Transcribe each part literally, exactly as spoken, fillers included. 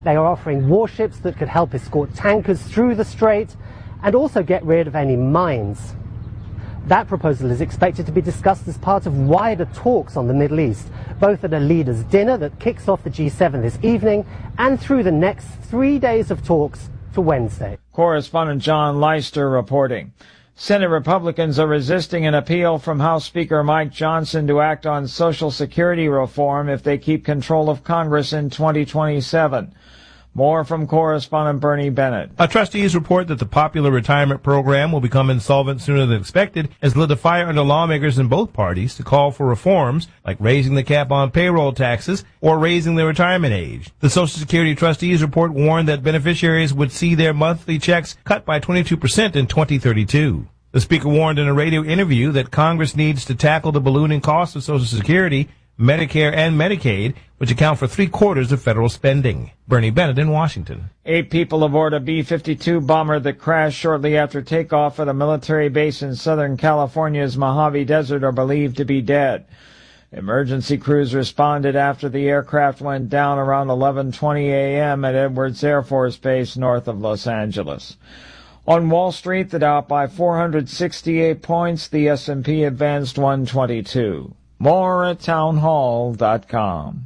They are offering warships that could help escort tankers through the strait and also get rid of any mines. That proposal is expected to be discussed as part of wider talks on the Middle East, both at a leaders' dinner that kicks off the G seven this evening and through the next three days of talks to Wednesday. Correspondent John Leister reporting. Senate Republicans are resisting an appeal from House Speaker Mike Johnson to act on Social Security reform if they keep control of Congress in twenty twenty-seven. More from correspondent Bernie Bennett. A trustees report that the popular retirement program will become insolvent sooner than expected has lit a fire under lawmakers in both parties to call for reforms like raising the cap on payroll taxes or raising the retirement age. The Social Security trustees report warned that beneficiaries would see their monthly checks cut by twenty-two percent in twenty thirty-two. The speaker warned in a radio interview that Congress needs to tackle the ballooning costs of Social Security, Medicare, and Medicaid, which account for three-quarters of federal spending. Bernie Bennett in Washington. Eight people aboard a B fifty-two bomber that crashed shortly after takeoff at a military base in Southern California's Mojave Desert are believed to be dead. Emergency crews responded after the aircraft went down around eleven twenty a.m. at Edwards Air Force Base north of Los Angeles. On Wall Street, the Dow up by four hundred sixty-eight points, the S and P advanced one twenty-two. More at townhall dot com.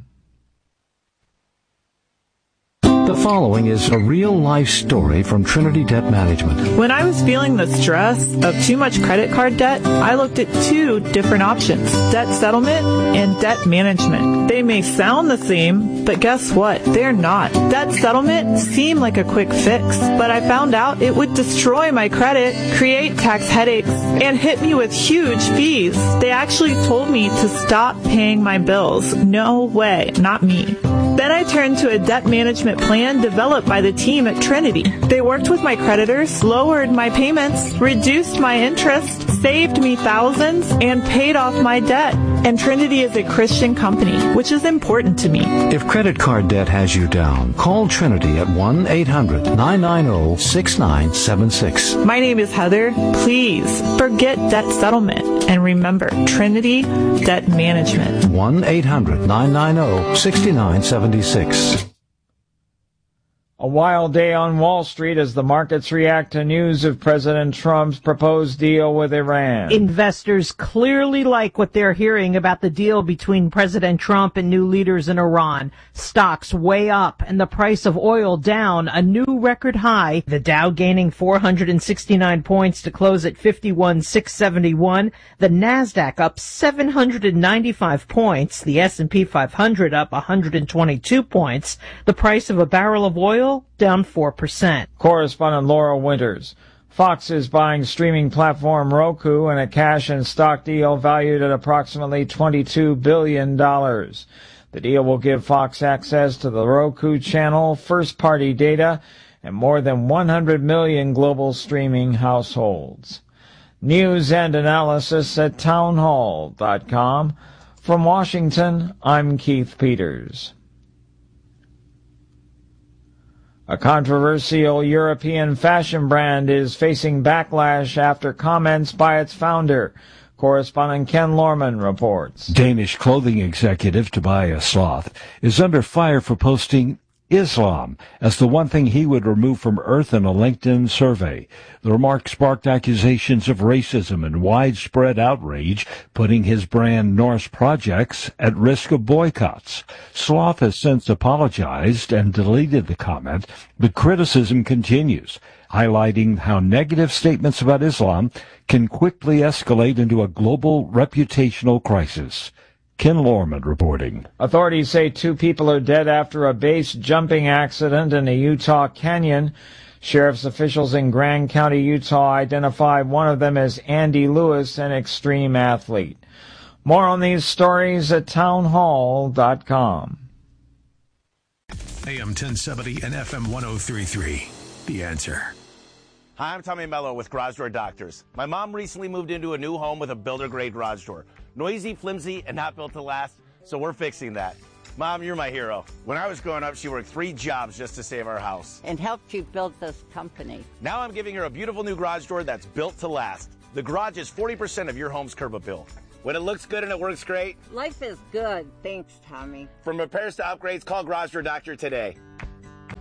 The following is a real-life story from Trinity Debt Management. When I was feeling the stress of too much credit card debt, I looked at two different options, debt settlement and debt management. They may sound the same, but guess what? They're not. Debt settlement seemed like a quick fix, but I found out it would destroy my credit, create tax headaches, and hit me with huge fees. They actually told me to stop paying my bills. No way, not me. Then I turned to a debt management plan developed by the team at Trinity. They worked with my creditors, lowered my payments, reduced my interest, saved me thousands, and paid off my debt. And Trinity is a Christian company, which is important to me. If credit card debt has you down, call Trinity at one eight hundred nine nine zero six nine seven six. My name is Heather. Please forget debt settlement and remember Trinity Debt Management. one eight hundred nine nine zero six nine seven six. A wild day on Wall Street as the markets react to news of President Trump's proposed deal with Iran. Investors clearly like what they're hearing about the deal between President Trump and new leaders in Iran. Stocks way up and the price of oil down, a new record high. The Dow gaining four hundred sixty-nine points to close at fifty-one six seventy-one. The Nasdaq up seven hundred ninety-five points. The S and P five hundred up one hundred twenty-two points. The price of a barrel of oil down four percent. Correspondent Laura Winters. Fox is buying streaming platform Roku in a cash and stock deal valued at approximately twenty-two billion dollars. The deal will give Fox access to the Roku channel, first-party data, and more than one hundred million global streaming households. News and analysis at townhall dot com. From Washington, I'm Keith Peters. A controversial European fashion brand is facing backlash after comments by its founder. Correspondent Ken Lorman reports. Danish clothing executive Tobias Sloth is under fire for posting Islam as the one thing he would remove from Earth in a LinkedIn survey. The remark sparked accusations of racism and widespread outrage, putting his brand Norse Projects at risk of boycotts. Sloth has since apologized and deleted the comment, but criticism continues, highlighting how negative statements about Islam can quickly escalate into a global reputational crisis. Ken Lorman reporting. Authorities say two people are dead after a base jumping accident in a Utah canyon. Sheriff's officials in Grand County, Utah identified one of them as Andy Lewis, an extreme athlete. More on these stories at townhall dot com. A M ten seventy and F M one oh three point three. The Answer. Hi, I'm Tommy Mello with Garage Door Doctors. My mom recently moved into a new home with a builder-grade garage door. Noisy, flimsy, and not built to last, so we're fixing that. Mom, you're my hero. When I was growing up, she worked three jobs just to save our house. And helped you build this company. Now I'm giving her a beautiful new garage door that's built to last. The garage is forty percent of your home's curb appeal. When it looks good and it works great. Life is good. Thanks, Tommy. From repairs to upgrades, call Garage Door Doctor today.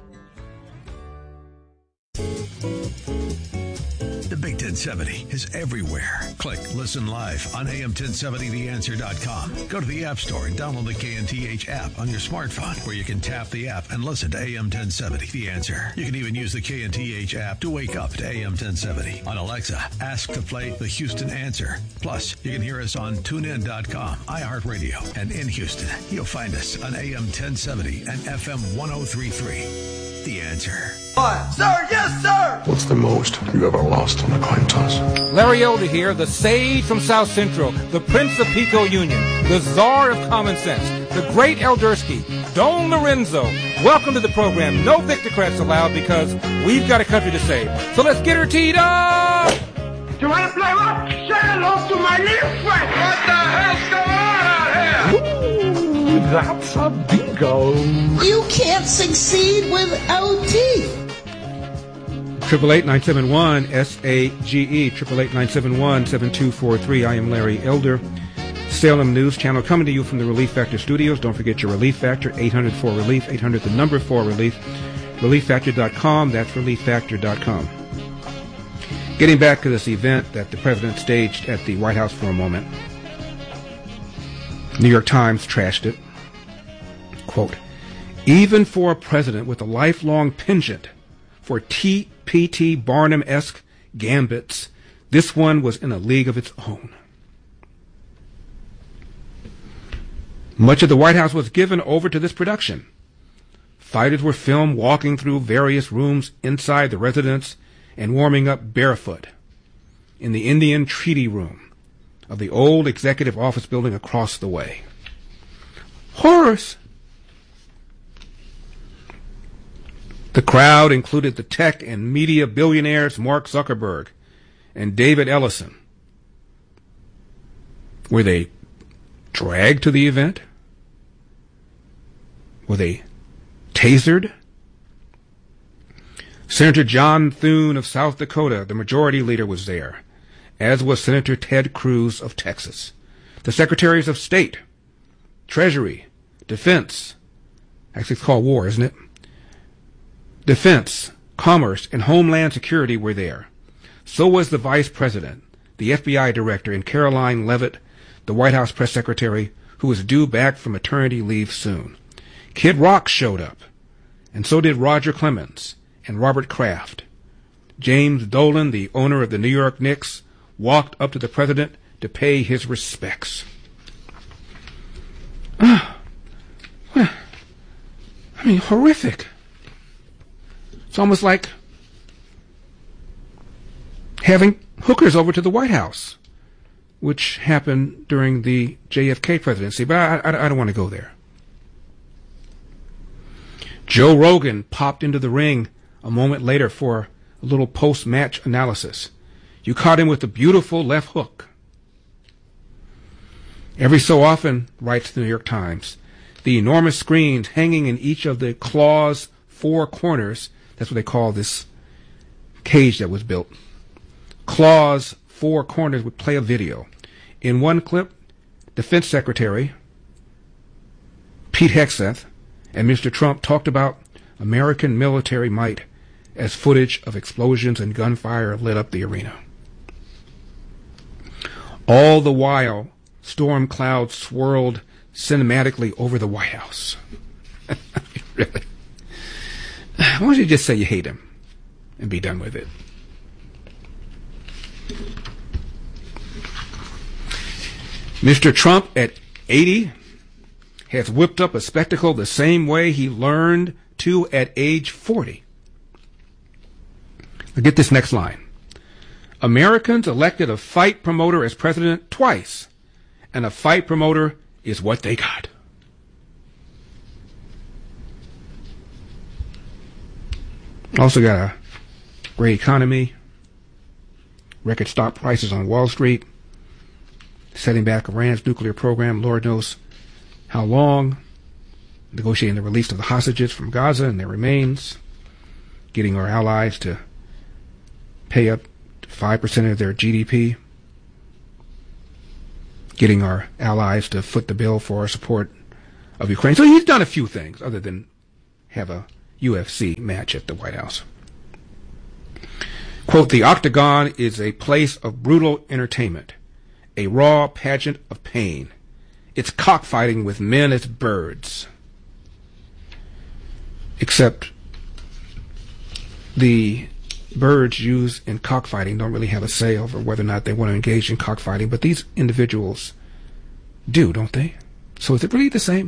ten seventy is everywhere. Click Listen Live on A M ten seventy the answer dot com. Go to the App Store and download the K N T H app on your smartphone, where you can tap the app and listen to A M ten seventy The Answer. You can even use the K N T H app to wake up to A M ten seventy. On Alexa, ask to play the Houston Answer. Plus, you can hear us on tune in dot com, iHeartRadio, and in Houston, you'll find us on A M ten seventy and F M one oh three point three. The Answer. What? Sir, yes, sir! What's the most you ever lost on a coin toss? Larry Elder here, the sage from South Central, the Prince of Pico Union, the czar of common sense, the great Eldersky, Don Lorenzo. Welcome to the program. No Victocrats allowed because we've got a country to save. So let's get her teed up! You want to play what? Say hello to my little friend! What the hell's going on out here? Ooh, that's a bingo. You can't succeed without teeth. Triple eight nine seven one S A G E. Triple eight nine seven one seven two four three. I am Larry Elder. Salem News Channel coming to you from the Relief Factor Studios. Don't forget your Relief Factor. eight hundred four relief. eight hundred the number four relief. relief factor dot com. That's relief factor dot com. Getting back to this event that the president staged at the White House for a moment. New York Times trashed it. Quote, even for a president with a lifelong penchant for T P T Barnum-esque gambits, this one was in a league of its own. Much of the White House was given over to this production. Fighters were filmed walking through various rooms inside the residence and warming up barefoot in the Indian Treaty Room of the old executive office building across the way. Horrors! The crowd included the tech and media billionaires Mark Zuckerberg and David Ellison. Were they dragged to the event? Were they tasered? Senator John Thune of South Dakota, the majority leader, was there, as was Senator Ted Cruz of Texas. The Secretaries of State, Treasury, Defense, actually it's called War, isn't it? Defense, Commerce, and Homeland Security were there. So was the Vice President, the F B I Director, and Caroline Leavitt, the White House Press Secretary, who was due back from maternity leave soon. Kid Rock showed up, and so did Roger Clemens and Robert Kraft. James Dolan, the owner of the New York Knicks, walked up to the president to pay his respects. Ah, well, I mean, horrific. It's almost like having hookers over to the White House, which happened during the J F K presidency, but I, I, I don't want to go there. Joe Rogan popped into the ring a moment later for a little post-match analysis. You caught him with a beautiful left hook. Every so often, writes the New York Times, the enormous screens hanging in each of the claw's four corners, that's what they call this cage that was built. Claw's four corners would play a video. In one clip, Defense Secretary Pete Hegseth and Mister Trump talked about American military might as footage of explosions and gunfire lit up the arena. All the while, storm clouds swirled cinematically over the White House. Really? Why don't you just say you hate him and be done with it? Mister Trump, at eighty, has whipped up a spectacle the same way he learned to at age forty. Now get this next line. Americans elected a fight promoter as president twice, and a fight promoter is what they got. Also got a great economy, record stock prices on Wall Street, setting back Iran's nuclear program, Lord knows how long, negotiating the release of the hostages from Gaza and their remains, getting our allies to pay up to five percent of their G D P, getting our allies to foot the bill for our support of Ukraine. So he's done a few things other than have a U F C match at the White House. Quote, the Octagon is a place of brutal entertainment, a raw pageant of pain. It's cockfighting with men as birds. Except the birds used in cockfighting don't really have a say over whether or not they want to engage in cockfighting, but these individuals do, don't they? So is it really the same?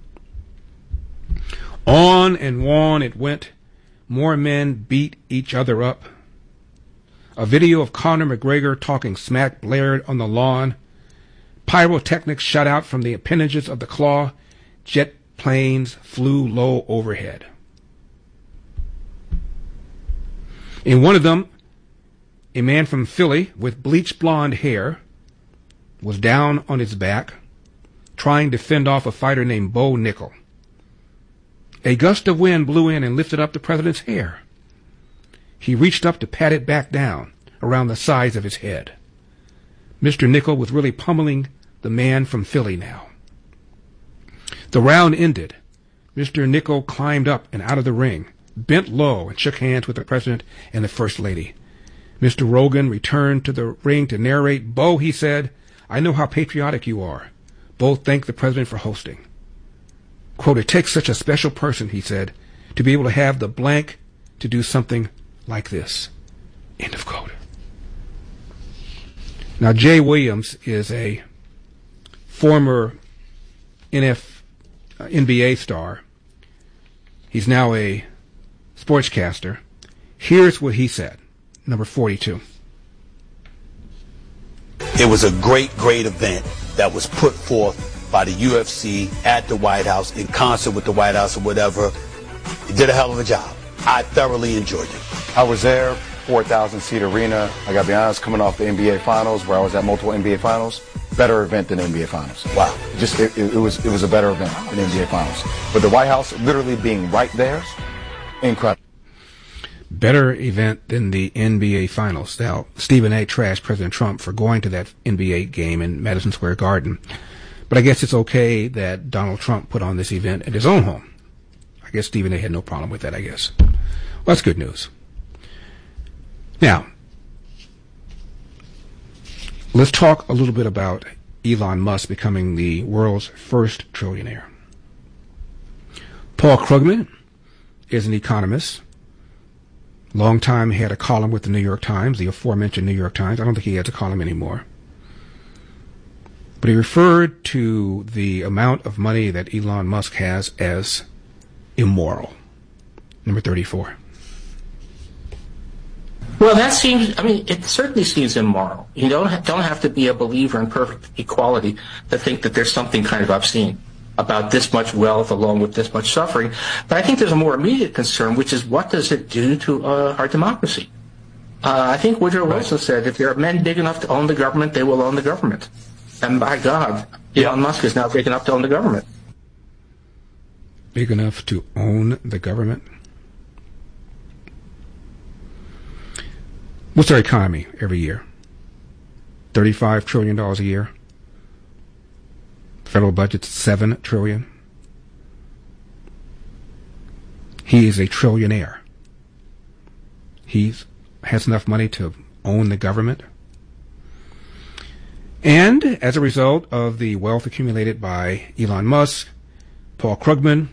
On and on it went. More men beat each other up. A video of Conor McGregor talking smack blared on the lawn. Pyrotechnics shot out from the appendages of the claw. Jet planes flew low overhead. In one of them, a man from Philly with bleached blonde hair was down on his back trying to fend off a fighter named Bo Nickel. A gust of wind blew in and lifted up the president's hair. He reached up to pat it back down around the sides of his head. Mister Nickel was really pummeling the man from Philly now. The round ended. Mister Nickel climbed up and out of the ring, bent low and shook hands with the president and the first lady. Mister Rogan returned to the ring to narrate. Bo, he said, I know how patriotic you are. Bo thanked the president for hosting. Quote, it takes such a special person, he said, to be able to have the blank to do something like this. End of quote. Now, Jay Williams is a former N F, uh, N B A star. He's now a sportscaster. Here's what he said, number forty-two. It was a great, great event that was put forth by the U F C at the White House in concert with the White House or whatever. It did a hell of a job. I thoroughly enjoyed it. I was there, four thousand seat arena. I gotta be honest, coming off the N B A Finals, where I was at multiple N B A Finals, better event than N B A Finals. Wow. Just, it, it, it was it was a better event than N B A Finals. But the White House literally being right there, incredible. Better event than the N B A Finals. Now, Stephen A. trashed President Trump for going to that N B A game in Madison Square Garden. But I guess it's okay that Donald Trump put on this event at his own home. I guess Stephen A. had no problem with that, I guess. Well, that's good news. Now, let's talk a little bit about Elon Musk becoming the world's first trillionaire. Paul Krugman is an economist. Long time had a column with the New York Times, the aforementioned New York Times. I don't think he has a column anymore. But he referred to the amount of money that Elon Musk has as immoral. Number thirty-four. Well, that seems, I mean, it certainly seems immoral. You don't ha- don't have to be a believer in perfect equality to think that there's something kind of obscene about this much wealth along with this much suffering. But I think there's a more immediate concern, which is what does it do to uh, our democracy? Uh, I think Woodrow Wilson said, if there are men big enough to own the government, they will own the government. And by God, yeah. Elon Musk is now big enough to own the government. Big enough to own the government? What's our economy every year? thirty-five trillion dollars a year. Federal budget's seven trillion dollars. He is a trillionaire. He has enough money to own the government. And as a result of the wealth accumulated by Elon Musk, Paul Krugman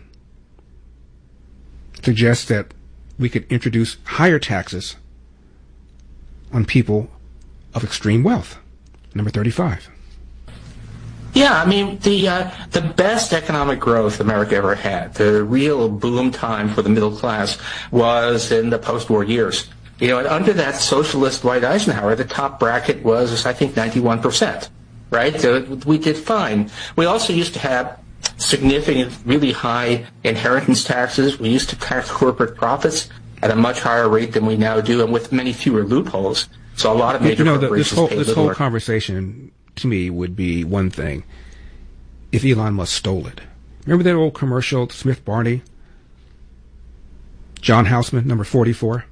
suggests that we could introduce higher taxes on people of extreme wealth. Number thirty-five. Yeah, I mean, the uh, the best economic growth America ever had, the real boom time for the middle class, was in the post-war years. You know, and under that socialist Dwight Eisenhower, the top bracket was, I think, ninety-one percent, right? So we did fine. We also used to have significant, really high inheritance taxes. We used to tax corporate profits at a much higher rate than we now do, and with many fewer loopholes. So a lot of major you know, the, corporations this whole, pay this little whole or- conversation, to me, would be one thing. If Elon Musk stole it. Remember that old commercial, Smith Barney? John Houseman, number forty-four.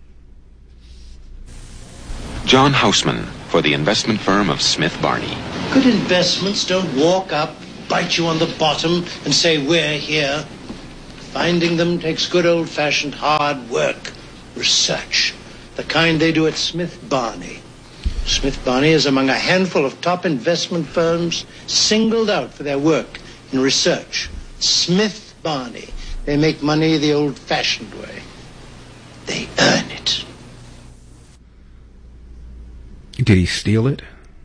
John Houseman for the investment firm of Smith Barney. Good investments don't walk up, bite you on the bottom, and say, we're here. Finding them takes good old-fashioned hard work, research. the kind they do at Smith Barney. Smith Barney is among a handful of top investment firms singled out for their work in research. Smith Barney. They make money the old-fashioned way. They earn it. Did he steal it?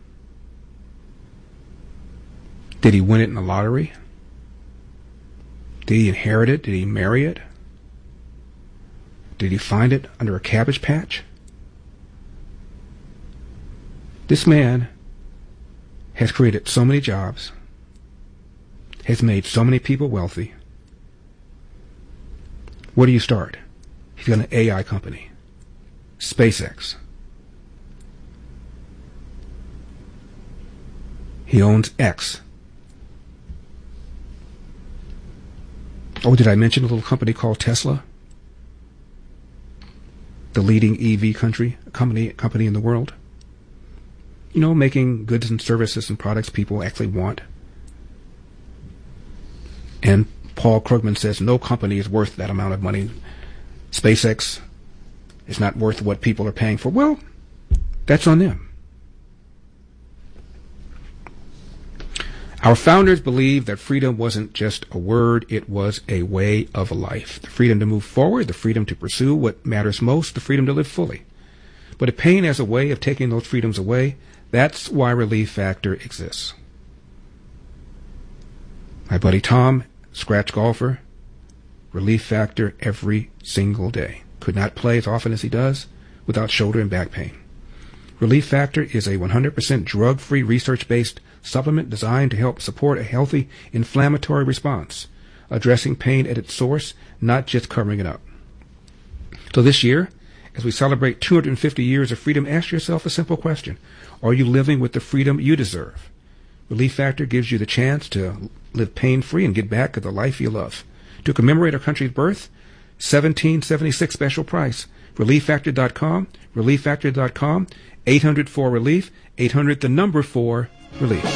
Did he win it in the lottery? Did he inherit it? Did he marry it? Did he find it under a cabbage patch? This man has created so many jobs, has made so many people wealthy. Where do you start? He's got an A I company, SpaceX. He owns X. Oh, did I mention a little company called Tesla? The leading E V country, company, company in the world. You know, making goods and services and products people actually want. And Paul Krugman says no company is worth that amount of money. SpaceX is not worth what people are paying for. Well, that's on them. Our founders believed that freedom wasn't just a word, it was a way of life. The freedom to move forward, the freedom to pursue what matters most, the freedom to live fully. But if pain has a way of taking those freedoms away, that's why Relief Factor exists. My buddy Tom, scratch golfer, Relief Factor every single day. Could not play as often as he does without shoulder and back pain. Relief Factor is a one hundred percent drug-free, research-based supplement designed to help support a healthy inflammatory response, addressing pain at its source, not just covering it up. So this year, as we celebrate two hundred fifty years of freedom, ask yourself a simple question. Are you living with the freedom you deserve? Relief Factor gives you the chance to live pain-free and get back to the life you love. To commemorate our country's birth, seventeen seventy-six special price. relief factor dot com, relief factor dot com, eight hundred four relief, eight hundred the number four relief.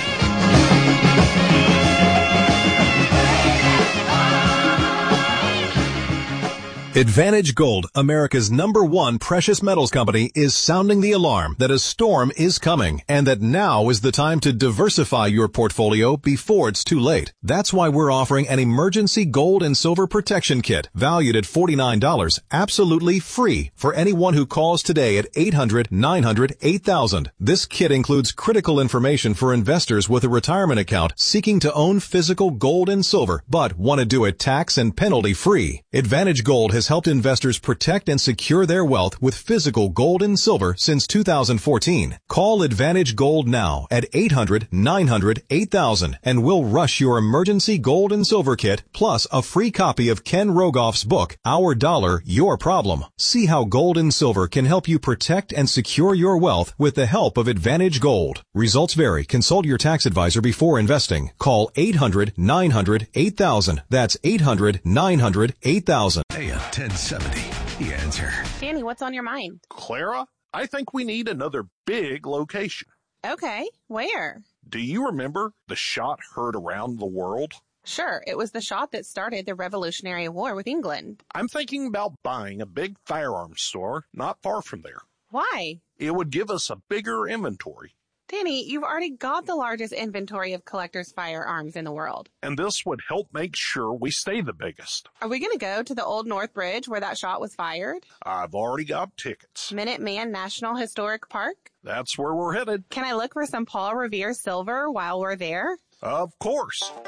Advantage Gold, America's number one precious metals company, is sounding the alarm that a storm is coming and that now is the time to diversify your portfolio before it's too late. That's why we're offering an emergency gold and silver protection kit valued at forty-nine dollars, absolutely free for anyone who calls today at eight hundred nine hundred eight thousand. This kit includes critical information for investors with a retirement account seeking to own physical gold and silver but want to do it tax and penalty free. Advantage Gold has helped investors protect and secure their wealth with physical gold and silver since two thousand fourteen. Call Advantage Gold now at eight hundred nine hundred eight thousand and we'll rush your emergency gold and silver kit plus a free copy of Ken Rogoff's book, Our Dollar, Your Problem. See how gold and silver can help you protect and secure your wealth with the help of Advantage Gold. Results vary. Consult your tax advisor before investing. Call eight hundred nine hundred eight thousand. That's eight hundred nine hundred eight thousand. A M ten seventy, The Answer. Danny, what's on your mind? Clara, I think we need another big location. Okay, where? Do you remember the shot heard around the world? Sure, it was the shot that started the Revolutionary War with England. I'm thinking about buying a big firearms store not far from there. Why? It would give us a bigger inventory. Danny, you've already got the largest inventory of collectors' firearms in the world. And this would help make sure we stay the biggest. Are we going to go to the Old North Bridge where that shot was fired? I've already got tickets. Minuteman National Historic Park? That's where we're headed. Can I look for some Paul Revere silver while we're there? Of course.